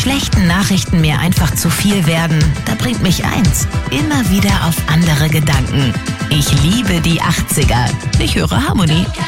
schlechten Nachrichten mir einfach zu viel werden, da bringt mich eins immer wieder auf andere Gedanken. Ich liebe die 80er. Ich höre Harmonie.